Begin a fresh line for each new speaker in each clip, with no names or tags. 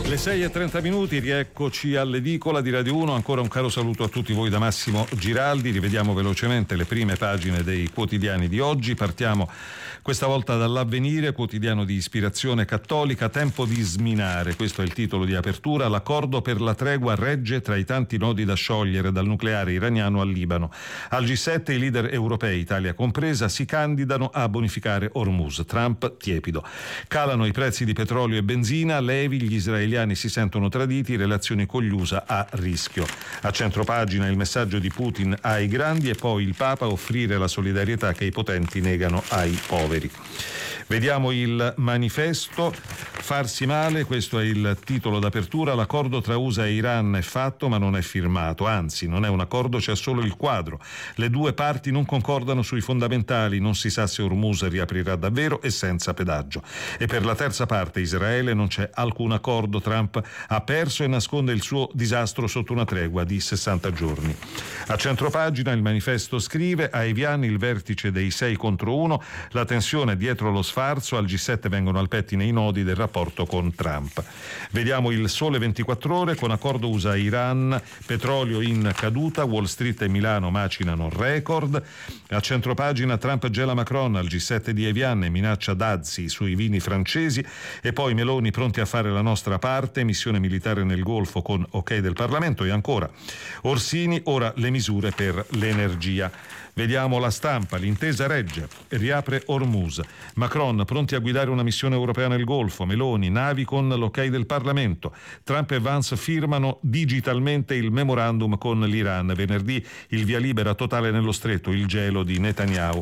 Le 6:30, rieccoci all'edicola di Radio 1. Ancora un caro saluto a tutti voi da Massimo Giraldi. Rivediamo velocemente le prime pagine dei quotidiani di oggi. Partiamo questa volta dall'Avvenire, quotidiano di ispirazione cattolica. Tempo di sminare, questo è il titolo di apertura. L'accordo per la tregua regge tra i tanti nodi da sciogliere, dal nucleare iraniano al Libano. Al G7 i leader europei, Italia compresa, si candidano a bonificare Hormuz. Trump tiepido. Calano i prezzi di petrolio e benzina, levi, gli israeliani si sentono traditi, relazioni con gli USA a rischio. A centropagina il messaggio di Putin ai grandi e poi il Papa offrire la solidarietà che i potenti negano ai poveri. Vediamo il Manifesto. Farsi male, questo è il titolo d'apertura. L'accordo tra USA e Iran è fatto ma non è firmato, anzi non è un accordo, c'è solo il quadro. Le due parti non concordano sui fondamentali, non si sa se Hormuz riaprirà davvero e senza pedaggio. E per la terza parte, Israele, non c'è alcun accordo. Trump ha perso e nasconde il suo disastro sotto una tregua di 60 giorni. A centropagina il Manifesto scrive: a Evian il vertice dei 6 contro 1, la tensione dietro lo sfarzo, al G7 vengono al pettine i nodi del rapporto con Trump. Vediamo il Sole 24 Ore, con accordo USA-Iran, petrolio in caduta, Wall Street e Milano macinano record. A centropagina Trump gela Macron al G7 di Evian e minaccia dazi sui vini francesi, e poi Meloni pronti a fare la nostra parte, missione militare nel Golfo con ok del Parlamento, e ancora Orsini, ora le misure per l'energia. Vediamo La Stampa, l'intesa regge, riapre Hormuz. Macron pronti a guidare una missione europea nel Golfo, Meloni navi con l'ok del Parlamento. Trump e Vance firmano digitalmente il memorandum con l'Iran. Venerdì il via libera totale nello stretto, il gelo di Netanyahu.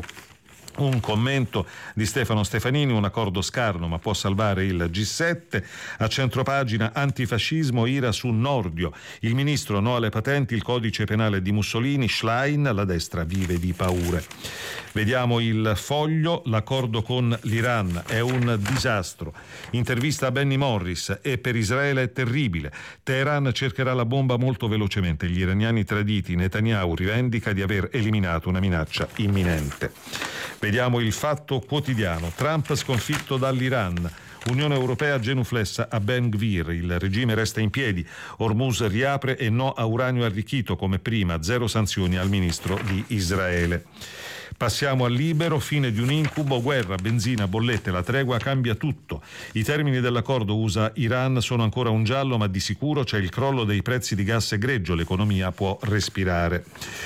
Un commento di Stefano Stefanini: un accordo scarno ma può salvare il G7. A centropagina antifascismo, ira su Nordio, il ministro no alle patenti, il codice penale di Mussolini, Schlein, la destra vive di paure. Vediamo il Foglio, l'accordo con l'Iran è un disastro. Intervista a Benny Morris: e per Israele è terribile. Teheran cercherà la bomba molto velocemente. Gli iraniani traditi, Netanyahu rivendica di aver eliminato una minaccia imminente. Vediamo il Fatto Quotidiano, Trump sconfitto dall'Iran. Unione Europea genuflessa a Ben Gvir, il regime resta in piedi, Hormuz riapre e no a uranio arricchito come prima, zero sanzioni al ministro di Israele. Passiamo al Libero, fine di un incubo, guerra, benzina, bollette, la tregua cambia tutto. I termini dell'accordo USA-Iran sono ancora un giallo, ma di sicuro c'è il crollo dei prezzi di gas e greggio, l'economia può respirare.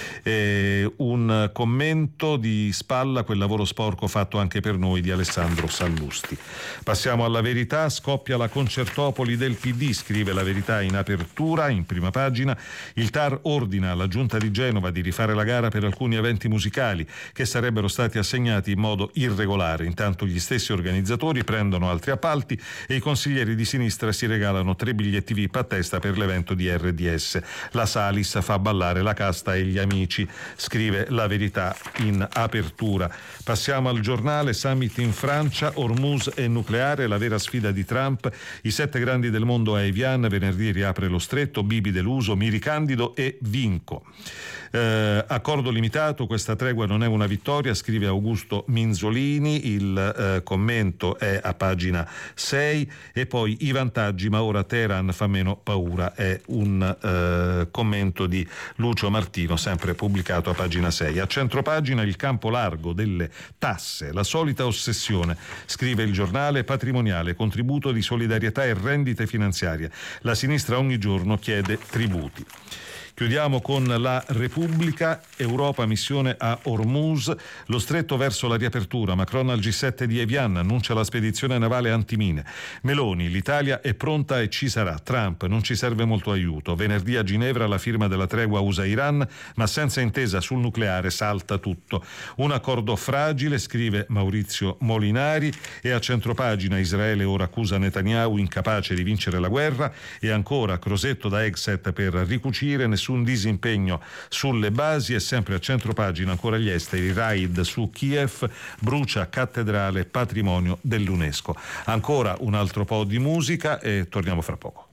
Un commento di Spalla, quel lavoro sporco fatto anche per noi, di Alessandro Sallusti. Passiamo alla Verità, scoppia la concertopoli del PD, scrive la Verità in apertura, in prima pagina. Il TAR ordina alla Giunta di Genova di rifare la gara per alcuni eventi musicali che sarebbero stati assegnati in modo irregolare. Intanto gli stessi organizzatori prendono altri appalti e i consiglieri di sinistra si regalano 3 biglietti VIP a testa per l'evento di RDS. La Salis fa ballare la casta e gli amici, scrive la Verità in apertura. Passiamo al Giornale, summit in Francia, Hormuz e nucleare, la vera sfida di Trump. I 7 grandi del mondo a Evian, venerdì riapre lo stretto, Bibi deluso, mi ricandido e vinco. Accordo limitato, questa tregua non è una vittoria, scrive Augusto Minzolini, il commento è a pagina 6, e poi i vantaggi, ma ora Teheran fa meno paura, è un commento di Lucio Martino, sempre pubblicato a pagina 6. A centropagina il campo largo delle tasse, la solita ossessione, scrive il Giornale, patrimoniale, contributo di solidarietà e rendite finanziarie, la sinistra ogni giorno chiede tributi. Chiudiamo con la Repubblica, Europa missione a Hormuz, lo stretto verso la riapertura, Macron al G7 di Evian, annuncia la spedizione navale antimine. Meloni, l'Italia è pronta e ci sarà. Trump, non ci serve molto aiuto. Venerdì a Ginevra la firma della tregua USA-Iran, ma senza intesa sul nucleare salta tutto. Un accordo fragile, scrive Maurizio Molinari, e a centropagina Israele ora accusa Netanyahu incapace di vincere la guerra, e ancora Crosetto da Exet per ricucire, nessun disimpegno sulle basi, e sempre a centropagina ancora gli esteri, raid su Kiev, brucia cattedrale patrimonio dell'UNESCO. Ancora un altro po' di musica e torniamo fra poco.